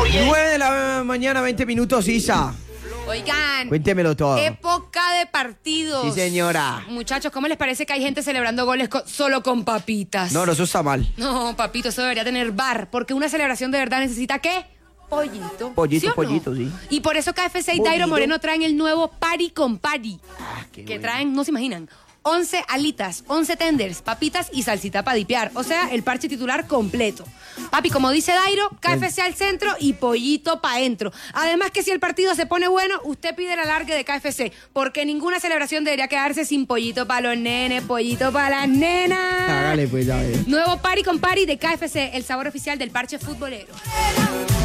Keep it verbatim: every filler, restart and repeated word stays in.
nueve de la mañana, veinte minutos, Isa. Oigan, Cuéntemelo todo. época de partidos. Sí, señora. Muchachos, ¿cómo les parece que hay gente celebrando goles con- solo con papitas? No, no, eso está mal. No, papito, eso debería tener bar, porque una celebración de verdad necesita ¿qué? Pollito. Pollito, ¿Sí o no? pollito, sí. Y por eso K F C y Pollito. Dairo Moreno traen el nuevo Party con Party. Ah, qué Que bueno. traen, no se imaginan, once alitas, once tenders, papitas y salsita para dipear. O sea, el parche titular completo. Papi, como dice Dairo, K F C al centro y pollito pa' dentro. Además que si el partido se pone bueno, usted pide el alargue de K F C, porque ninguna celebración debería quedarse sin pollito para los nenes, pollito para las nenas. Hágale pues, ya ve. Nuevo Party con Party de K F C, el sabor oficial del parche futbolero.